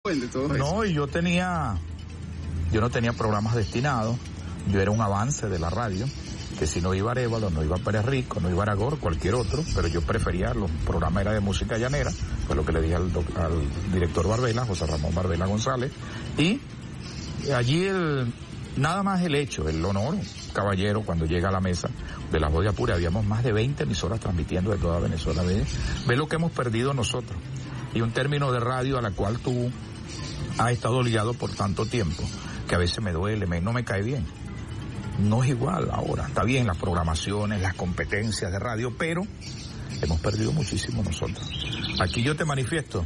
de todo eso. No, y yo no tenía programas destinados, yo era un avance de la radio, que si no iba a Arévalo, no iba a Pérez Rico, no iba a Aragor, cualquier otro, pero yo prefería, los programas era de música llanera, fue lo que le dije al director Barbela, José Ramón Barbela González, y allí nada más el hecho, el honor, caballero, cuando llega a la mesa de la voz de Apure, habíamos más de 20 emisoras transmitiendo de toda Venezuela, ve lo que hemos perdido nosotros, y un término de radio a la cual tú has estado ligado por tanto tiempo, que a veces me duele, no me cae bien. No es igual ahora, está bien las programaciones, las competencias de radio, pero hemos perdido muchísimo nosotros. Aquí yo te manifiesto,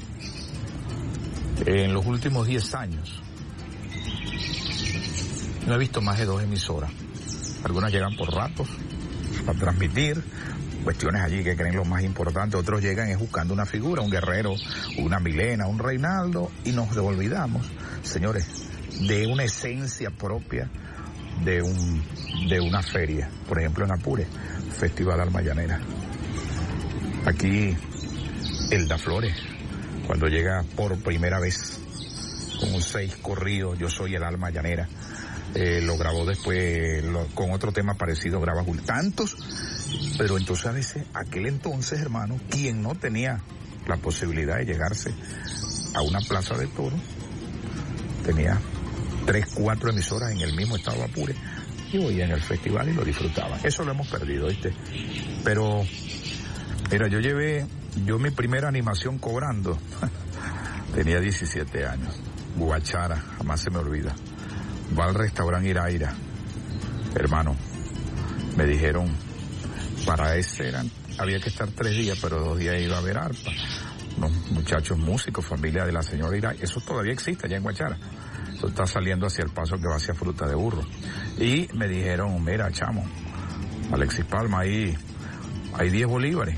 en los últimos 10 años, no he visto más de 2 emisoras. Algunas llegan por ratos, para transmitir, cuestiones allí que creen lo más importante, otros llegan es buscando una figura, un Guerrero, una Milena, un Reinaldo, y nos olvidamos, señores, de una esencia propia de una feria, por ejemplo en Apure, Festival Alma Llanera. Aquí Elda Flores, cuando llega por primera vez con 6 corridos, Yo soy el Alma Llanera, lo grabó después con otro tema parecido, graba tantos, pero entonces a veces, aquel entonces, hermano, quien no tenía la posibilidad de llegarse a una plaza de toros, tenía 3, 4 emisoras en el mismo estado de Apure y oía en el festival y lo disfrutaban. Eso lo hemos perdido, ¿viste? Pero, mira, yo mi primera animación cobrando, tenía 17 años, Guachara, jamás se me olvida. Va al restaurante Iraira, hermano, me dijeron, para ese había que estar 3 días, pero 2 días iba a ver arpa. Unos muchachos músicos, familia de la señora Iraira, eso todavía existe allá en Guachara. Eso está saliendo hacia el paso que va hacia Fruta de Burro. Y me dijeron, mira, chamo, Alexis Palma, ahí hay 10 bolívares.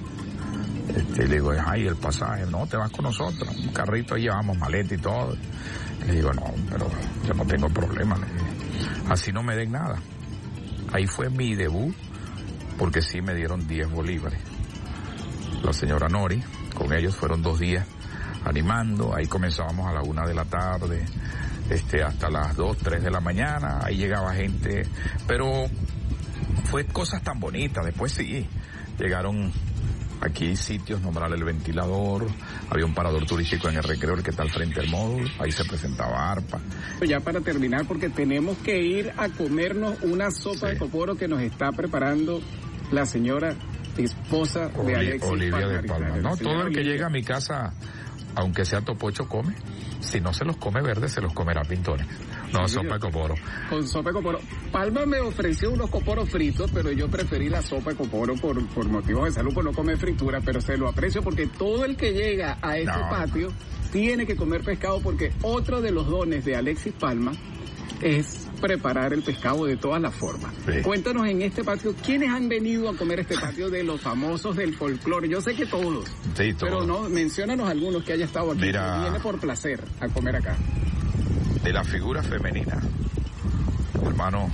Le digo, ay, el pasaje, no, te vas con nosotros, un carrito ahí llevamos maleta y todo. Le digo, no, pero yo no tengo problema. Así no me den nada. Ahí fue mi debut, porque sí me dieron 10 bolívares. La señora Nori, con ellos fueron 2 días animando, ahí comenzábamos a la 1 de la tarde, hasta las 2, 3 de la mañana, ahí llegaba gente, pero fue cosas tan bonitas. Después sí, llegaron aquí sitios, nombrar el Ventilador, había un parador turístico en el Recreo, el que está al frente del módulo, ahí se presentaba arpa. Ya para terminar, porque tenemos que ir a comernos una sopa de coporo que nos está preparando la señora esposa de Alexis Olivia Palma, de Palma. No, todo el que llega a mi casa, aunque sea topocho, come. Si no se los come verdes, se los comerá pintones. No, sí, sopa de coporo. Con sopa de coporo. Palma me ofreció unos coporos fritos, pero yo preferí la sopa de coporo por motivos de salud, por no comer fritura, pero se lo aprecio porque todo el que llega a este patio tiene que comer pescado, porque otro de los dones de Alexis Palma es preparar el pescado de todas las formas. Sí. Cuéntanos en este patio, ¿quiénes han venido a comer este patio de los famosos del folclore? Yo sé que todos. Sí, todos. Pero no, menciónanos algunos que haya estado aquí. Mira, que viene por placer a comer acá. De la figura femenina, hermano,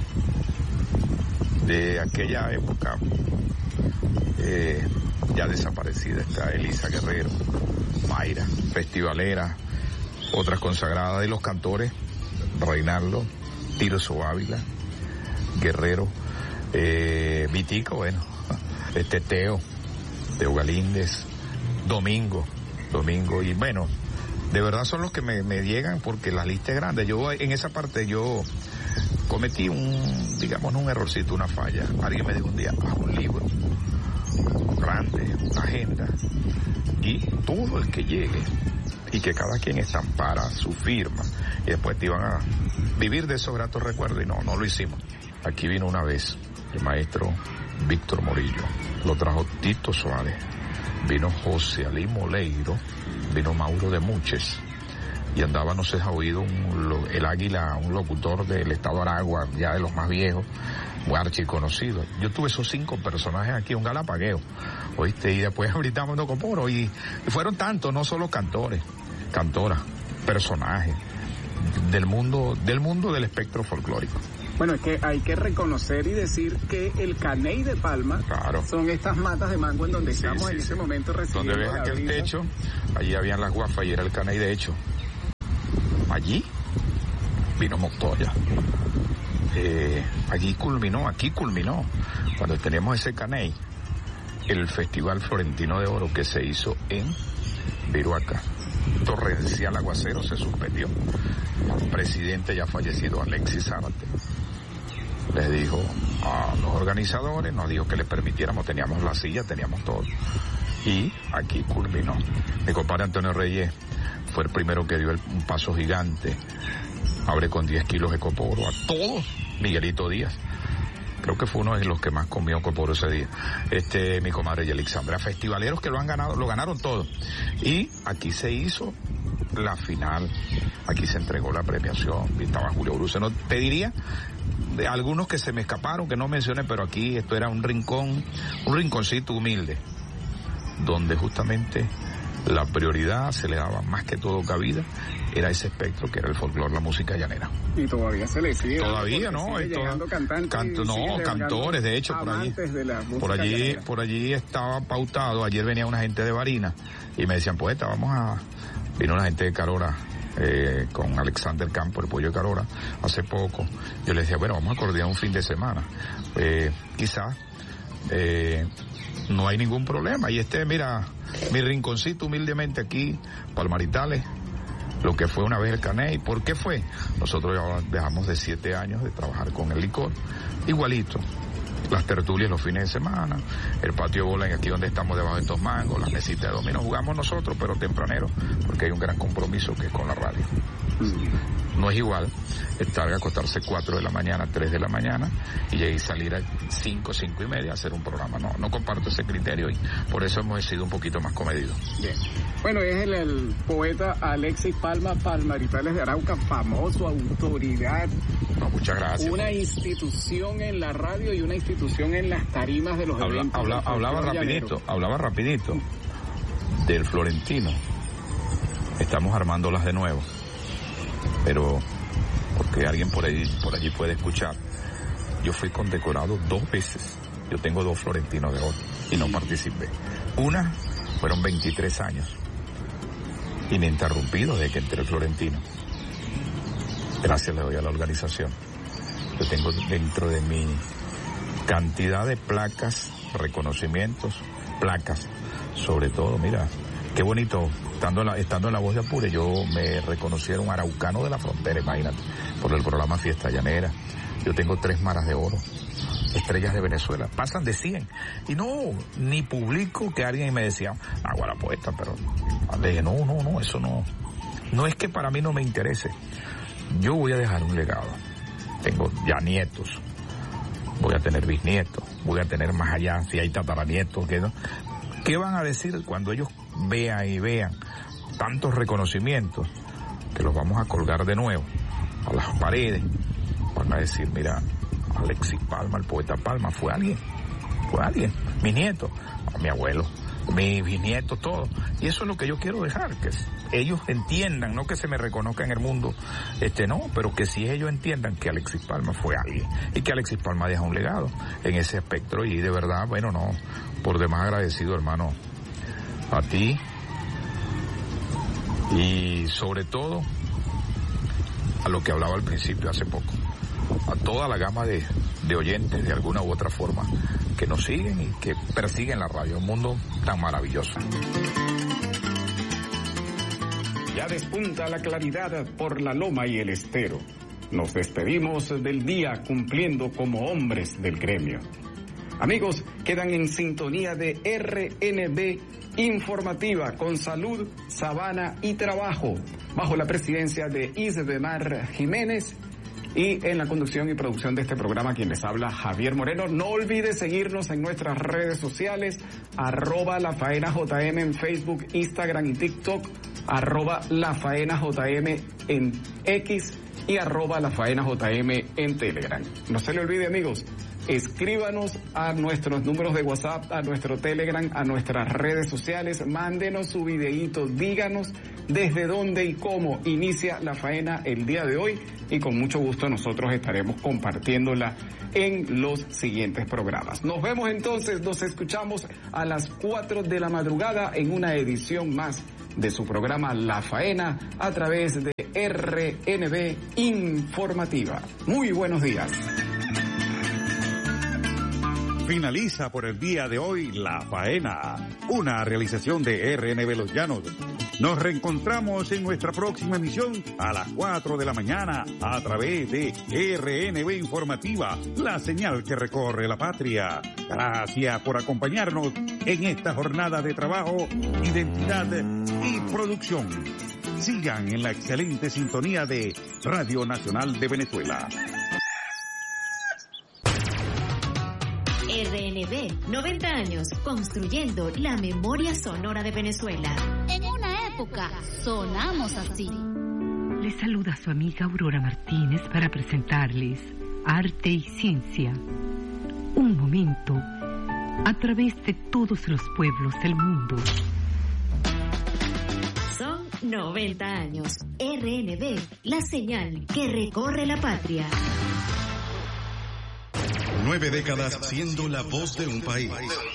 de aquella época, ya desaparecida, está Elisa Guerrero, Mayra, festivalera, otras consagradas, de los cantores, Reinaldo, Tirso Ávila, Guerrero, Vitico, bueno, Teo Galíndez, Domingo, y bueno, de verdad son los que me llegan, porque la lista es grande. Yo en esa parte yo cometí un errorcito, una falla. Alguien me dijo un día, haz un libro grande, una agenda, y todo el que llegue, y que cada quien estampara su firma, y después te iban a vivir de esos gratos recuerdos, y no lo hicimos. Aquí vino una vez el maestro Víctor Morillo, lo trajo Tito Suárez, vino José Alí Moleiro, vino Mauro de Muches, y andaba, no sé si ha oído, el Águila, un locutor del estado Aragua, ya de los más viejos, muy archiconocido. Yo tuve esos 5 personajes aquí, un galapagueo, ¿oíste? Y después ahorita Mundo Coporo, y fueron tantos, no solo cantores, cantoras, personajes del mundo del espectro folclórico. Bueno, es que hay que reconocer y decir que el Caney de Palma, claro, son estas matas de mango en donde estamos en ese momento recibiendo. Donde ves aquel techo, allí habían las guafas y era el Caney de hecho. allí vino Montoya. Aquí culminó, cuando teníamos ese caney, el Festival Florentino de Oro que se hizo en Viruaca. Torrencial aguacero, se suspendió. El presidente ya fallecido, Alexis Zárate, les dijo a los organizadores, nos dijo que les permitiéramos, teníamos la silla, teníamos todo. Y aquí culminó. Mi compadre Antonio Reyes fue el primero que dio un paso gigante. Abre con 10 kilos de coporo a todos. Miguelito Díaz, creo que fue uno de los que más comió coporo ese día. Mi comadre Yelixandra, festivaleros que lo ganaron todo. Y aquí se hizo la final, aquí se entregó la premiación, estaba Julio Bruce. No te diría de algunos que se me escaparon, que no mencioné, pero aquí esto era un rinconcito humilde, donde justamente la prioridad se le daba más que todo cabida, era ese espectro que era el folclore, la música llanera. Y todavía se le sigue. Todavía, ¿no? Sigue llegando cantantes. Cantores, de hecho, por allí estaba pautado. Ayer venía una gente de Barinas y me decían, poeta, vino una gente de Carora, con Alexander Campo, el pollo de Carora, hace poco. Yo les decía, bueno, vamos a coordinar un fin de semana. Quizás, no hay ningún problema. Y mira, mi rinconcito humildemente aquí, Palmaritales, lo que fue una vez el Caney. ¿Por qué fue? Nosotros ya dejamos de 7 años de trabajar con el licor, igualito. Las tertulias los fines de semana, el patio de bola aquí donde estamos debajo de estos mangos, las mesitas de dominó, jugamos nosotros, pero tempranero, porque hay un gran compromiso que es con la radio. No es igual estar a acostarse 4 de la mañana, 3 de la mañana y salir a 5, 5 y media a hacer un programa. No comparto ese criterio y por eso hemos sido un poquito más comedidos. Bien. Bueno, es el poeta Alexis Palmaritales de Arauca, famoso, autoridad. No, muchas gracias. Una institución en la radio y una institución en las tarimas de los eventos. Hablaba rapidito del Florentino. Estamos armándolas de nuevo. Pero, porque alguien por allí puede escuchar, yo fui condecorado 2 veces. Yo tengo 2 Florentinos de Oro y no participé. Una, fueron 23 años, ininterrumpidos desde que entré el Florentino. Gracias le doy a la organización. Yo tengo dentro de mi cantidad de placas, reconocimientos, placas, sobre todo, mira, qué bonito. Estando en la Voz de Apure, yo me reconocieron araucano de la frontera, imagínate, por el programa Fiesta Llanera. Yo tengo 3 maras de oro, estrellas de Venezuela, pasan de 100. Y no, ni publico que alguien me decía, la poeta, pero le dije, no, eso no. No es que para mí no me interese. Yo voy a dejar un legado. Tengo ya nietos, voy a tener bisnietos, voy a tener más allá, si hay tataranietos, que no. ¿Qué van a decir cuando ellos vean tantos reconocimientos que los vamos a colgar de nuevo a las paredes? Van a decir, mira, Alexis Palma, el poeta Palma, fue alguien, mi nieto, mi abuelo, mi bisnieto, todo. Y eso es lo que yo quiero dejar, que ellos entiendan, no que se me reconozca en el mundo, no, pero que sí ellos entiendan que Alexis Palma fue alguien y que Alexis Palma deja un legado en ese espectro. Y de verdad, bueno, no, por demás agradecido, hermano, a ti y sobre todo a lo que hablaba al principio hace poco, a toda la gama de oyentes de alguna u otra forma que nos siguen y que persiguen la radio, un mundo tan maravilloso. Ya despunta la claridad por la loma y el estero. Nos despedimos del día cumpliendo como hombres del gremio. Amigos, quedan en sintonía de RNB Informativa con salud, sabana y trabajo, bajo la presidencia de Isbemar Jiménez y en la conducción y producción de este programa quien les habla, Javier Moreno. No olvides seguirnos en nuestras redes sociales, @LaFaenaJM en Facebook, Instagram y TikTok, @LaFaenaJM en X y @LaFaenaJM en Telegram. No se le olvide, amigos, escríbanos a nuestros números de WhatsApp, a nuestro Telegram, a nuestras redes sociales, mándenos su videíto, díganos desde dónde y cómo inicia la faena el día de hoy y con mucho gusto nosotros estaremos compartiéndola en los siguientes programas. Nos vemos entonces, nos escuchamos a las 4 de la madrugada en una edición más de su programa La Faena a través de RNB Informativa. Muy buenos días. Finaliza por el día de hoy La Faena, una realización de RNB Los Llanos. Nos reencontramos en nuestra próxima emisión a las 4 de la mañana a través de RNB Informativa, la señal que recorre la patria. Gracias por acompañarnos en esta jornada de trabajo, identidad y producción. Sigan en la excelente sintonía de Radio Nacional de Venezuela. RNB, 90 años construyendo la memoria sonora de Venezuela. En una época sonamos así. Les saluda su amiga Aurora Martínez para presentarles Arte y Ciencia. Un momento a través de todos los pueblos del mundo. Son 90 años. RNB, la señal que recorre la patria. 9 décadas siendo la voz de un país.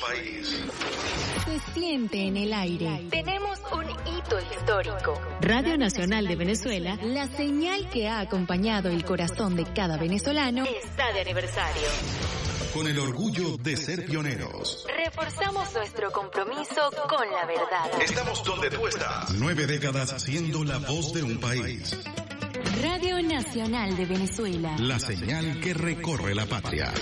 Se siente en el aire. Tenemos un hito histórico. Radio Nacional de Venezuela, La señal que ha acompañado el corazón de cada venezolano, está de aniversario. Con el orgullo de ser pioneros. Reforzamos nuestro compromiso con la verdad. Estamos donde tú estás. 9 décadas siendo la voz de un país. Radio Nacional de Venezuela. La señal que recorre la patria.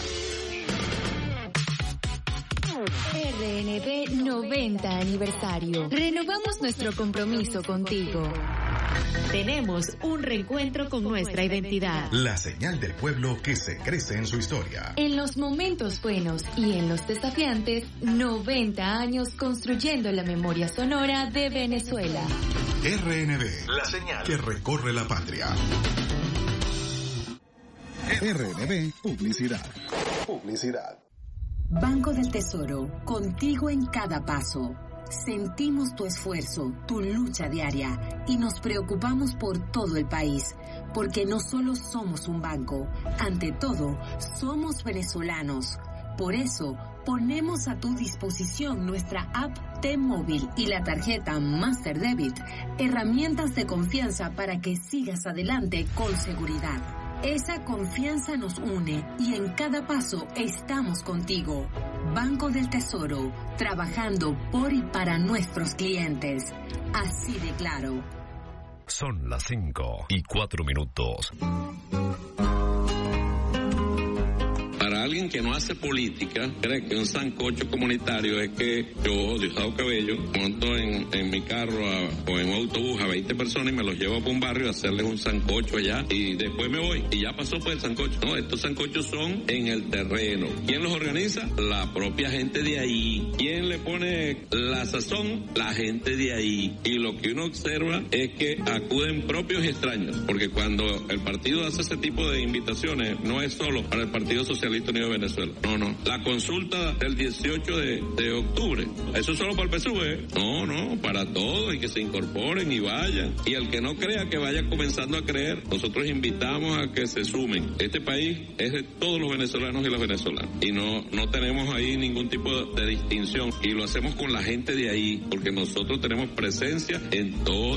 RNB 90 aniversario. Renovamos nuestro compromiso contigo. Tenemos un reencuentro con nuestra identidad. La señal del pueblo que se crece en su historia. En los momentos buenos y en los desafiantes, 90 años construyendo la memoria sonora de Venezuela. RNB, la señal que recorre la patria. RNB Publicidad. Banco del Tesoro, contigo en cada paso. Sentimos tu esfuerzo, tu lucha diaria y nos preocupamos por todo el país, porque no solo somos un banco, ante todo, somos venezolanos. Por eso, ponemos a tu disposición nuestra app T-Móvil y la tarjeta Master Debit, herramientas de confianza para que sigas adelante con seguridad. Esa confianza nos une y en cada paso estamos contigo. Banco del Tesoro, trabajando por y para nuestros clientes. Así de claro. Son las 5:04. Para alguien que no hace política, cree que un sancocho comunitario es que yo, Diosdado Cabello, monto en mi carro o en un autobús a 20 personas y me los llevo para un barrio a hacerles un sancocho allá y después me voy y ya pasó por el sancocho. No, estos sancochos son en el terreno. ¿Quién los organiza? La propia gente de ahí. ¿Quién le pone la sazón? La gente de ahí. Y lo que uno observa es que acuden propios y extraños, porque cuando el partido hace ese tipo de invitaciones, no es solo para el Partido Socialista Unido de Venezuela. No. La consulta del 18 de octubre, ¿eso es solo para el PSUV? No, para todos y que se incorporen y vayan. Y el que no crea, que vaya comenzando a creer. Nosotros invitamos a que se sumen. Este país es de todos los venezolanos y las venezolanas. Y no tenemos ahí ningún tipo de distinción. Y lo hacemos con la gente de ahí, porque nosotros tenemos presencia en todas